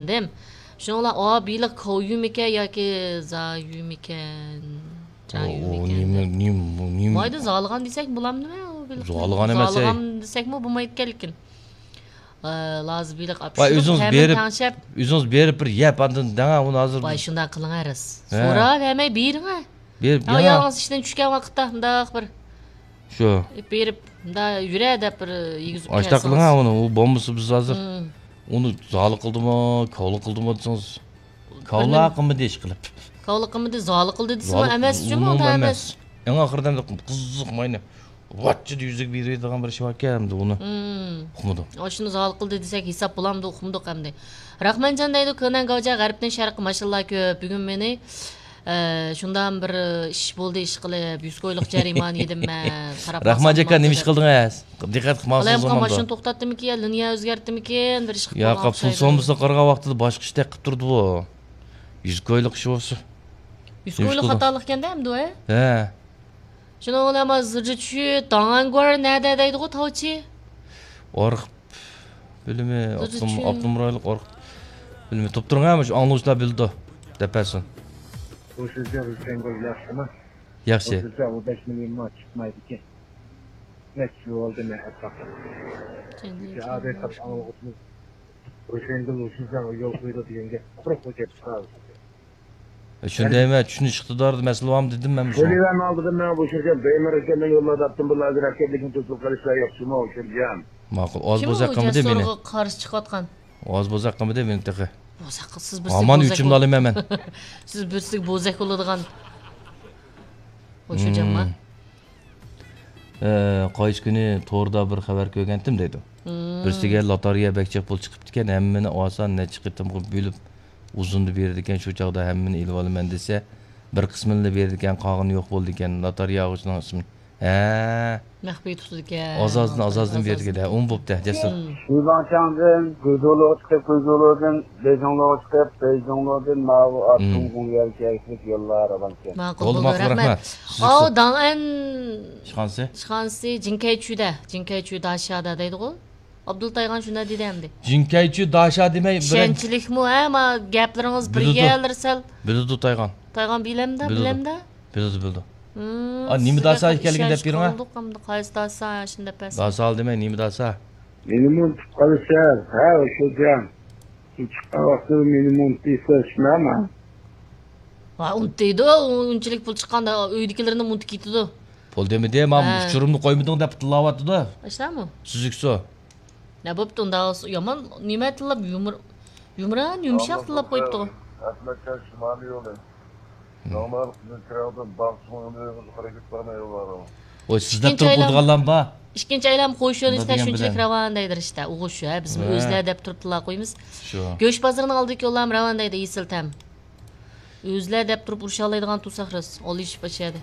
ekandim. Shuninglar obiylik koyumikan yoki zayumikan. Nim. Mayda zalg'an desak bo'lamdi nima? Zalg'an emas. Zalg'an desakmi bo'lmaydi lekin. Lazbilik Voy o'zingiz berib bir yeb andan danga uni hozir. Voy shunday qilingaris. So'rab hamay bering. Berib yolg'iz ishdan tushgan vaqtda bundoq bir shu berib bunda yura deb bir yigizib qo'yasiz. Ashta qiling uni, u bombasi biz hozir. Uni zali qildimi, kovli qildimi desangiz. Kovla qilmi deyish qilib. Kovli qilmidi, zali qildi desam emas-chimi, emas. Eng oxirida qiziq mayni. Vachchid yuzlik beradigan bir ish bor ekan uni. Uqmadi. Shuni zali qildi desak hisob bo'lamdi, uqmadiq hamda. Rahmanjon deydi, Konan Gavja g'arbdan sharqqa mashallah ko'p. Bugun meni shundan bir ish bo'ldi, ish qilib, 100 ko'yliq jarimani yedim men. Rahmanjon aka nima ish qildingiz? Diqqat qilmasiz zamonda. Mashina to'xtatdimikin, liniya o'zgartdimikin, bir ish qilib. Ya qapul so'misa qarg'a vaqtida boshqa ish qilib turdi bu. 100 ko'yliq ish bo'lsa. 100 ko'yliq xatolik ekanda hamda, He. Shuni o'ylama zirjichi, Dangangor nada deydi-ku tavchi. Orq bilimi, Abdumroylik orq. Bilimi top turganmi shu anglashlar bildi. Depasin. Bu sizga Rusengol yaxshimi? Yaxshi. Sizga 5 million mat chiqmaydi ekan. Next oldu ne etrafı. Adet anlatımız. Rusengol sizga yo'l qo'ydi deganga projet chiqardi. Shunday emas, tushunish iqtidori masala ham dedim men shu. Qo'lidan oldim men bu yerga Beymar ekanni yo'llab atdim bularga raketlikni to'sib qilishlar yo'qmi o'shirgan. Ma'qul, oz bo'zaqqimidi meni. Kim qarshi chiqayotgan? Oz bo'zaqqimidi meni taqa. Bo'zaqqa siz birsiz. Aman uchimni olaman men. Siz birsiz bo'zaq bo'ladigan. O'shirjanmi? Qaysi kuni to'g'rida bir xabar ko'rgandim deydi. Birsiga loteriya bakchaq pul chiqibdi ekan, hammani oson ne chiqibdi bo'lib uzunni berdi ekan, shu chaqda hammani ilib olaman desa, bir qismini berdi ekan, qolgani yo'q bo'ldi ekan, loteriya og'uchining ismi. Maxfiy tutdi ekan. Azazdan berdi, bo'pti, jasur. Şivançan'dan Kuzulu'dan Bejonlu'dan Mavi Atung'un yerkeşlik yollar abanken. Ma'qul, rahmat. Dang'an Shixansi Jinkaychu Dashada deydi-ku. Abdul Taygan shunda dedi endi. Jinkaychu Dasha demay bir ishonchlikmi, ama gaplaringiz birga alsal. Bildi Taygan. Taygan bilamda? Bildi. Nima dasa ekanligini deb bering. Qaysi dasa shunda pas. Dasa demay nima dasa? Minimum qilishar. Ha, o'sha jam. Hech vaqt minimum tishlamama. Va untaydi, unchalik pul chiqqanda uydagilarni untib ketdi. Pul demidi, men uchurimni qo'ymading deb tilovatdi. Ishlami? Suzukso. Ne bo'pti unda yomon nima tilab yumshoq tilab qo'yibdi. Atmakka shimoliy yo'li. Normal qilib Barselona hareket qilmayapti. O sizda turib o'tirganlar bor. Ikkinchi aylam qo'yishingizda shunchalik ravon deydir işte. O'g'ush biz o'zlar deb turibdilar qo'yimiz. Go'sht bozorining oldidagi yo'llar ravon deydi Yisiltam. O'zlar deb turib urisha oladigan tusaxris, olish bachadi.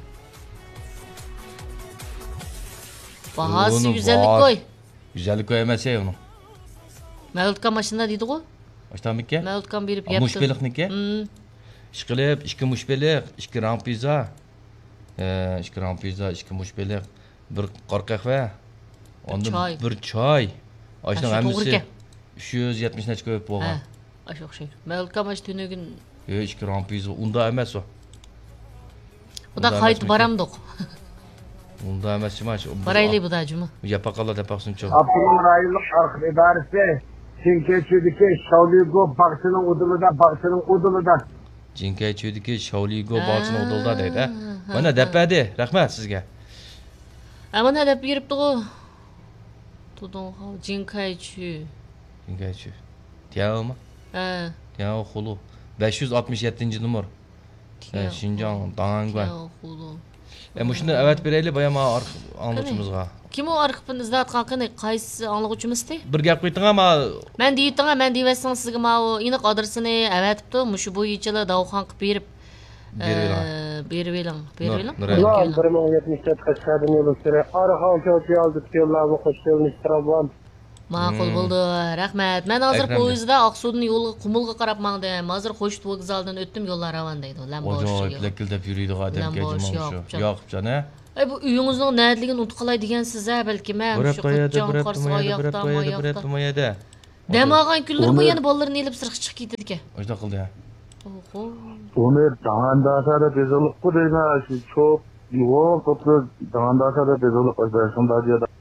Bahası güzellik koy. Güzellik koy emas ey uni. Mavludga mashina deydi-ku. Ashtamikka? Mavludga berib yapti. Mushbelikniki? Ishqilib, 2 mushbelik, 2 ram pizza. 2 ram pizza, 2 mushbelik, 1 qora qahva. Onda 1 choy. Ashning hammasi 370 nacha ko'p bo'lgan. Ash o'xshaydi. Mavludga mash tunugin 2 ram pizza, unda emas o. Uda qaytib baramdiq. Unda emas chimash. Barayli bu da cuma. Yapaqalla depaqsınço. Abdullah rayonluq arxiv idarəsi Jinkaychu'daki Shaoligo bağçının udulida. Jinkaychu'daki Shaoligo bağçının udulida deydi. Mana depadi. Rahmat sizga. Mana deb beribdi-ku. Tudun Jinkaychu. Tiyao'mi? Tiao Xulu. 567-numar. Şinjan Dangangwan. Shuni avat beraylik bayama anglag'uchimizga. Kim o arxivni izlayotgan qani qaysi anglag'uchimizdi? Bir gap qo'yding ama men deyapman sizga ma o aniq adresini avatibdi, mushu bo'yicha davxon qilib berib eling. 1074 Qashqadaryo yo'lkari Arxon ko'cha oldi yo'llarni qo'shilni istirobon. Ma'qul bo'ldi. Rahmat. Men hozir poyezdda Oqsuvning yo'liga Qumulga qarab mangdim. Hozir Qo'sht vokzalidan o'tdim, yo'llar ravon deydi. Ojoyib lakildab yuriydi odamga jimoq. Yo'qjon a? Bu uyingizning nadligini unutib qolay degansiz-a, balki men shu qotjon qarsiga yoqda. Demagan kunlar bu yana bolalarını elip sırıq çıkıp ketdi ekan. Oşda qildi ya. Oho. Onu dağındasa bezolup bu dene çok yoğun toplu dağındasa bezolup başında diye da.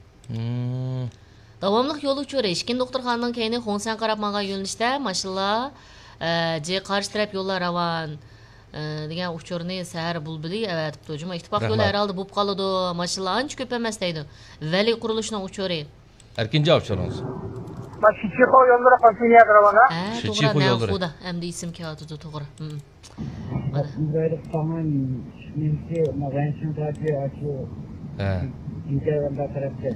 Davamlıq yolu uçuyor. İşkin doktorxananın keyini Xonsan qarab mağa yönlüşdə, maşallah, qarşı tərəf yollar ravan. Degan uçurni səhər bulbuli əvətibdi. Cuma ittifaq yolu herhalde bub qalıdı. Maşallah anç köp emas deydi. Vəli quruluşunun uçuri. Erkinci avşarınız. Şişiko yollara konsinya karavana. Şişiko yolları. Xuda, əmdi isim kağıtıdı toğru. Böyle tamam şimdi magansın tabi açıyor. İntervanda tarafta.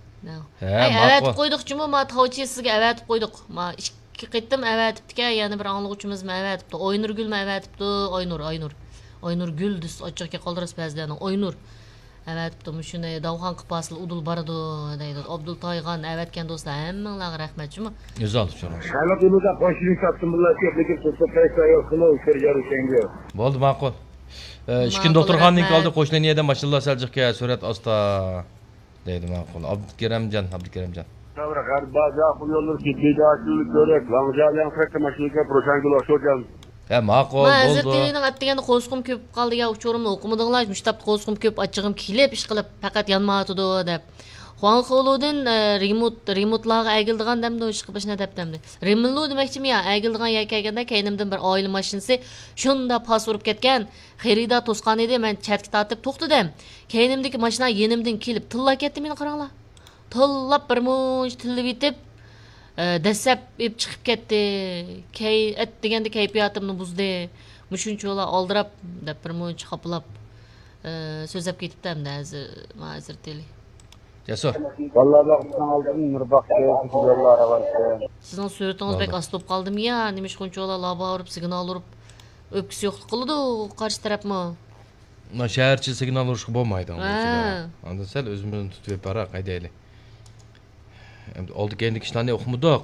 Əvətib qoyduq cuma ma tavçiyə sizə əvətib qoyduq. Ma ikki qetdim əvətibdikə, yəni bir anlıqçımız mı əvətibdi. Oynur Gül mü əvətibdi? Oynur Gül düz açıqqa qaldırız bəzlərini. Oynur. Əvətibdi. Müşünə Davxan qıpasıl udul barıdı deydi. Abdul Tayğan əvətkən dostlar həmminlağı rəhmət cuma. Güzel avşarınız. Hala bunu da başını sattım bunlar tepki tutsa paysa yok kılı uçuracağız şenge. Bo'ldi, ma'qul. İşkin doktorxonning oldi qo'shniyadan maşallah Seljuqqa surat asta deydi ma'qul. Abdukeramjon. Sonra galiba bu yolları gittiğinde açılık görek. Lamcalan frekte maşinike proşangül aşıracağız. Ma'qul Ma bo'ldi. zirtelining atdeganda qo'sqim ko'p qoldi ya uchurimni o'qimadinglar. Mushtab qo'sqim ko'p achchig'im kelib ish qilib faqat yanmatdi deb. Xuanxoludan remontlarga egildigan demdi ish qilib ishni debdimdi. Remonlu demoqchimi ya, egildigan yakaganda keynimdan bir oila mashinasi shunda pas urib ketgan. Xerida to'sqan edi, men chatga tortib to'xtadim. Keynimdagi mashina yenimdan kelib tilla ketdi meni qaranglar. Tillab bir munch tillib yetib dasab ib chiqib ketdi. Et deganda kayfiyatimni buzdi. Mushuncholar oldirab deb bir munch xoplab so'zlab ketibdi hamda hozir teli. Jasur. Vallahi bak sen aldın mırbak yollar var. Sizin suratınız bek asılıp kaldım ya. Nemiş konçolar laba vurup signal vurup öpküsü yokluk kılıdı karşı taraf mı? Şəhərçi signal uruşu bo'lmaydi. Onda sal o'zimizni tutib bara qaydayli. Endi oldi kendi ishlarni o'qimadik.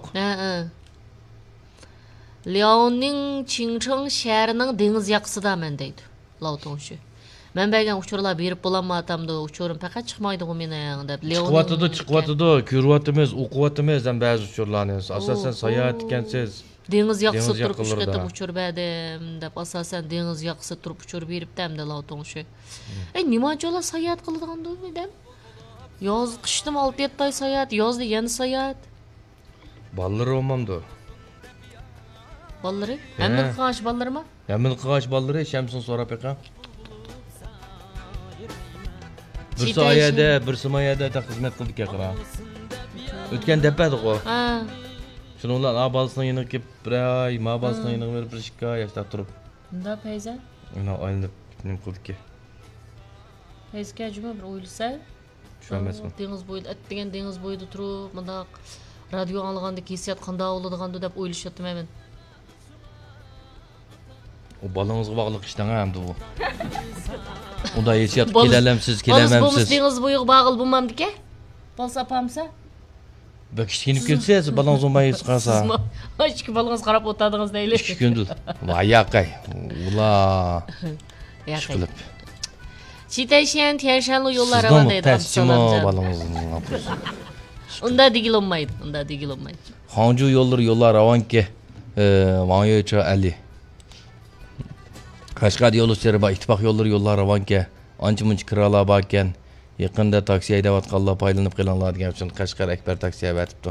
Liaoning Qingcheng şəhərinin deniz yaxsıda men deydi. Lao Tongxu. Men bəgən uçurlar berib bolanmatamdı. Uçurum faqat chiqmaydi o mening deb. Chiqyapti, ko'ryapmiz, o'qiyapmiz ham ba'zi uçurlarni. Asosan sayohat ekansiz. Deniz yaxsı turib uçqatib uçur bədim deb asosan deniz yaxsı turib uçur beribdi hamda Lao Tongxu. Nimajolar sayohat qiladigandu dem? Yoz qishdim 6-7 oy sayohat, yozda yana sayohat. Balları olmamdı. Balları? Həmin qıqaş ballarımı? Həmin qıqaş balları Şəmsin sorab ekan. Bir sayədə, bir simayədə də xizmət qıldık yaqıra. Ötken depedik o. Şununla abalısına yanık kep bir ay, mabalısına yanık verip bir şikka yaşta durup. Bunda peyze? Ona ayınıp bitnim qıldık ki. Peyzke cüme bir oylusa? Şu emasman. Deniz boyudu, ettigen deniz boyudu turup, mındaq radyo anlığanda kesiyat qanda oladigandı dep oylushatdim hemen. O balığınızga bağlıq işten hamdı bu. O da yetiyat kelemsiz, kelememsiz. Balız deniz boyuq bağıl bulmam dike? Balsa apamsa? Bak işkinip kelseniz balığınız olmayı sıqarsa. Aşkı balığınız qarap otadınız deyli. İki gündür. Vay yakay. Ula. Şıqılıp. Çitayşen Tiyanshanlu yollar ravan deydi. Sizden mu ters balığınızın yapıyorsun? Onda digil olmaydı. Hancu yollar ravan ki. Vanyoyça Ali. Kaşqar yolu seri ba ittifaq yollar ravan ki. Ançı-munç kiralar bakken. Yaqında taksi aydavatqanlar paylanıp qilanlar degan uchun Qashqar Akbar taksi aytibdi.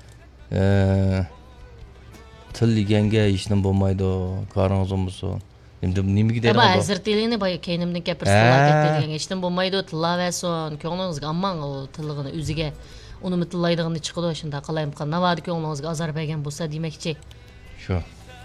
Til deganga hech nima bo'lmaydi, ko'ringiz bo'lsin. Endi nimaga deydi? Ama hozir tilini boya keynimdan gapirsalar degan hech nima bo'lmaydi, tillaversin. Ko'nglingizga amman o tilligini o'ziga uni mitlaydigini chiqadi shunda qalayim qan. Navadi ko'nglingizga azar bergan bo'lsa demakchi. Shu.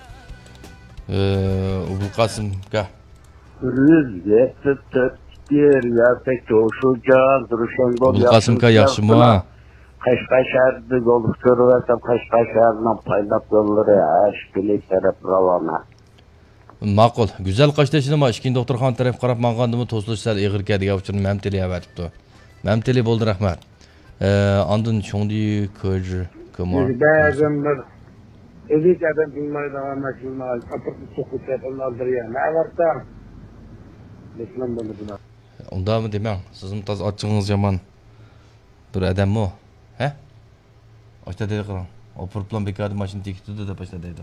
Bu Qasimga Rüzgar tut bir yapek toşucan duruşan gol yaptı. Bu Qasımqa yaxşımı? Qashqar shahrida yo'lib Qashqar shahridan paylab yo'llari ashkili taraf ravona. Ma'qul. Güzel qaşdaşını ma ishkin doktorxon taraf qarab mangandimi to'silish sal ig'ir kelgan uchun mamtili aytibdi. Mamtili bo'ldi rahmat. Andın cho'ngdi ko'j komor. Ba'zan bir elit adam bilmaydigan mashinalar apirib so'qib onlardir ya. Na'varta Müslüman bo'ldi. Undamı demang, sizin taz açığınız yaman bir adammi o? He? Açta dedi qıran. Opurplan bekarda mashina tekitdi deb başladı deydi.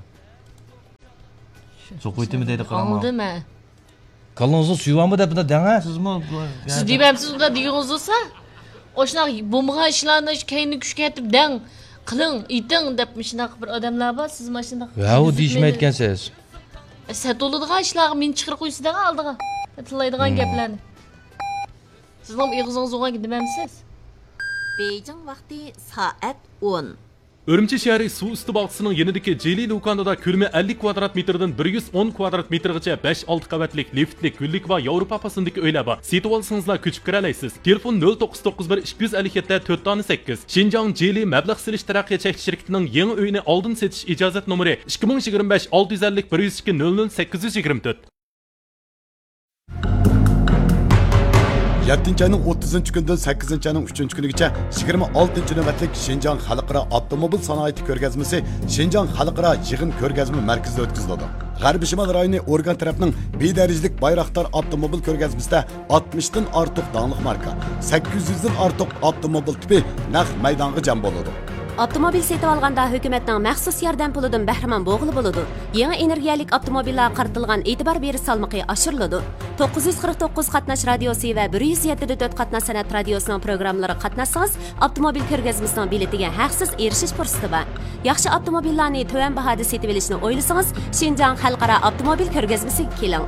Su qo'ydimi deydi qarama. Aldimi? Kalınızı suyuva mı deb bunda deng siz mi? Siz deyapsiz unda degingiz bo'lsa, o'shunaq bo'lmagan ishlarni keyinni kuchga yetib deng, qiling, ayting deb shunaqa bir odamlar bor, siz mana shunaq. Ha, u deyishmayotgansiz. Satoladigan ishlarga meni chiqarib qo'ysiz-da oldiga. Tillaydigan gaplarni. Sizning ig'zingiz o'g'an demamsiz? Beijing vaqti soat 10. Үрімчі шәрі су үсті балқысының енідікі Jeli Lukandada көлмі 50 kvadrat metrdən 110 kvadrat metrgacha 5-6 qavatlik liftlik güllik va Yevropa pasındakı öylər var. Setib olsanızlar köçüb kirələysiniz. Telefon 0991 257 4-8. Şinjan Jeli məbləğ silish tərəqqiyat çəkiliş şirkətinin yeni öyünü aldın setiş icazət nömrə 2025 650 102 00 824. 7 ayning 30 kundan 8 ayning 3 kunigacha 26 navbatlik Şinjan Xalqaro avtomobil sanoati ko'rgazmasi Şinjan Xalqaro yig'in ko'rgazma markazida o'tkaziladi. G'arbiy Shimol rayoni organ tarafining bedarajlik Bayraktar avtomobil ko'rgazmasida 60 dan ortiq danglik marka, 800 dan ortiq avtomobil tipi naq maydonga jam bo'ladi. Avtomobil setib olganda hukumatning maxsus yordam pulidan bahramand bo'g'ili bo'ladi. Yangi energiyalik avtomobillar qaratilgan e'tibor berish salmoqi oshiriladi. 949 qatnash radiosi va 107.4 qatnash san'at radiosining programmalari qatnashsangiz, avtomobil ko'rgazmasining biletiga haqsiz erishish fursati bor. Yaxshi avtomobillarni to'van bahoda setib olishni o'ylasangiz, Şinjan Xalqaro avtomobil ko'rgazmasiga keling.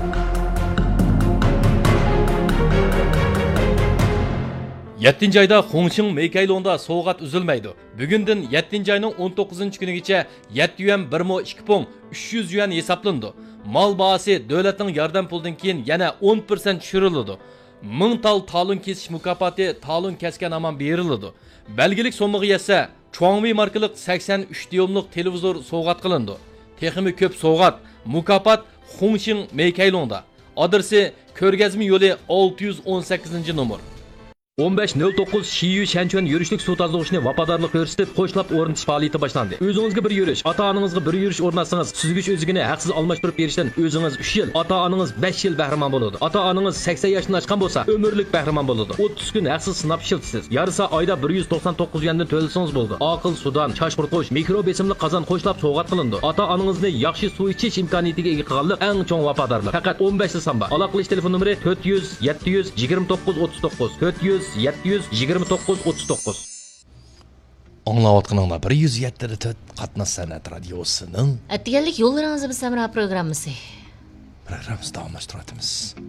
7 ayda Hongqing Meykailonda soğuğat üzülmeydi. Bugünden 7 ayının 19 günügeçe 7 yuan 1.2 pon 300 yuan hesaplandı. Mal bahası devletin yardım puldan keyin yana 10% düşürüldü. 1000 tal talon kesiş mükafati talon kesken aman berildi. Belgilik somuğu yetse Chuangmi markalık 83 diyomluk televizor soğuğat kılındı. Teximi köp soğuğat mükafat Hongqing Meykailonda. Adresi Körgezmi yolu 618. numar. 15.09 Shiyu Shanchuan yürüyüşlük su tazlıqışını vapadarlık görüstüp qo'shlab o'rnatish faoliyati boshlandi. O'zingizga bir yurish, ota-onangizga bir yurish o'rnatsangiz, sizga o'zigini haqsiz almashtirib berishdan o'zingiz 3 yil, ota-onangiz 5 yil bahramand bo'ladi. Ota-onangiz 80 yoshdan oshgan bo'lsa, umrlik bahramand bo'ladi. 30 kun haqsiz sinab ishlatasiz. Yarısa oyda 199 yuandan to'lasangiz bo'ldi. Aql sudan, chash qurtosh, mikro besimli qozon qo'shlab sovg'at qilindi. Ota-onangizni yaxshi suv ichish imkoniyatiga ega qilganlik eng chong vafadarlik. Faqat 15 samba. Aloqalash telefon nomeri 400 700 29 39 400 729 39. Anlayotganinglar 107.4 qatnash san'at radiosining Atganlik yo'llaringizni biz Samra programmasi. Programmamizni davomlashtiramiz.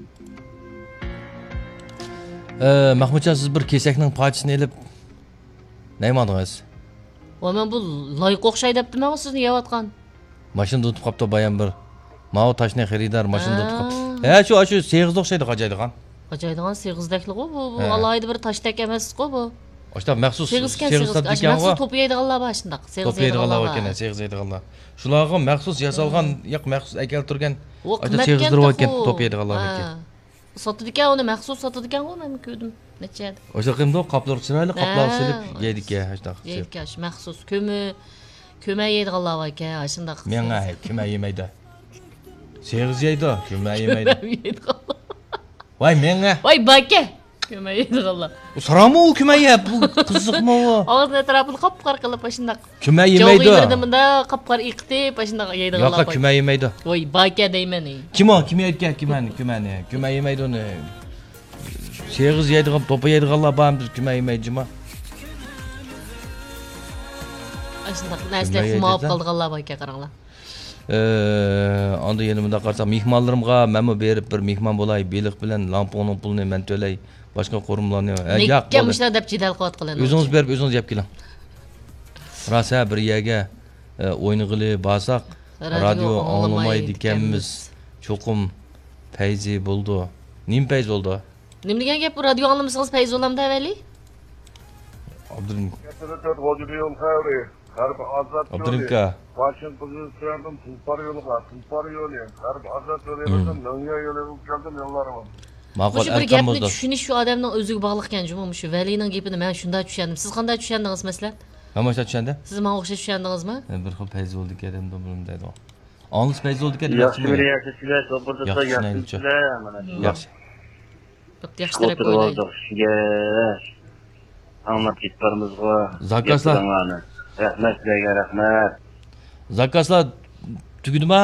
Mahmudjon siz bir kesakning parchasini elib neymadingiz? Va men bu loyiq o'xshaydi debdiman sizni yeyotgan. Mashinada o'tib qopti bayan bir. Mao tashni xaridor mashinada o'tib qopti. Shu seg'izda o'xshaydi qajaydigan. Qajaydigan seg'izdakli bu alayda bir toshdak emas-ku bu. Oshta maxsus seg'izdan maxsus to'playdiganlar bor shundaq. To'playdiganlar ekan, seg'izaydiganlar. Shularga maxsus yasalgan, yo'q maxsus keltirgan. Oshta seg'izdirib ekan to'playdiganlar ekan. Sotdi ekan, uni maxsus sotdi ekan, men ko'rdim. Necha. O'sha qimdo qoplar chiroyli qoplar silib yeydik ya, shundaq. Yeydik, maxsus ko'ma yeydiganlar ekan, shundaq. Menga ko'ma yemaydi. Seg'iz yeydi, ko'ma yemaydi. Vay menga. Vay baka. Ko'ma yeydiganlar. So'rama u ko'ma yeb, bu qiziqmi u? Og'zini atrofini qop-qor qilib shundaq. Ko'ma yemaydi. Yo'g'ida bunda qop-qor iqtib, shundaq yeydiganlar. Yo'q, ko'ma yemaydi. Voy baka deyman. Kim aytgan ko'mani? Ko'ma yemaydi uni. Seg'iz yeydigan, to'pa yeydiganlar bormi, ko'ma yemaydi-mi? Shundaq narsalar xumab qolganlar bor ekan qaranglar. Anda yanımda qarasam mehmonlarimga menmi berib bir mehmon bo'lay, beliq bilan lamponing pulini men to'lay, boshqa qo'rimlarni yo'q. Nekka deb jidal qilayotganlar. O'zingiz berib, o'zingiz yeb keling. Rosa bir yerga o'ynag'ili borsak, radio anglamaydi ekanmiz. Cho'qim payzi bo'ldi. Nim payz bo'ldi? Nim degan gap, radio anglamasangiz payz bo'lamda avvali? Abdurim. Garip azat Abdurimka. Washington'un sırasında Tulpar yolu. Garip azat yolu. Dünya yolu geldim yollarım. Shu bir gapni tushunish shu odamning o'ziga bog'liq ekan, jumma shu Valining gapini men shunday tushundim. Siz qanday tushundingiz masalan? Men mana shunday tushundim. Siz menga o'xshash tushundingizmi? Bir xil payz bo'ldi ekan deb deydi. Angliz payz bo'ldi ekan. Yaxshi yaxshilar, to'g'risida yaxshilar mana shu. Yaxshi. Yaxshi deb o'ylayman. Anlat gitparimizga. Zakazlar. Rahmat sizlarga rahmat. Zakazlar tugudimi?